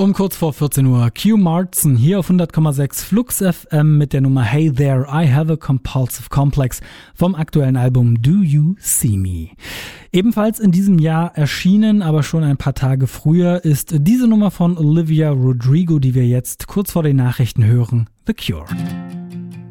Kurz vor 14 Uhr Q Martin hier auf 100,6 Flux FM mit der Nummer Hey There, I Have a Compulsive Complex vom aktuellen Album Do You See Me. Ebenfalls in diesem Jahr erschienen, aber schon ein paar Tage früher, ist diese Nummer von Olivia Rodrigo, die wir jetzt kurz vor den Nachrichten hören, The Cure.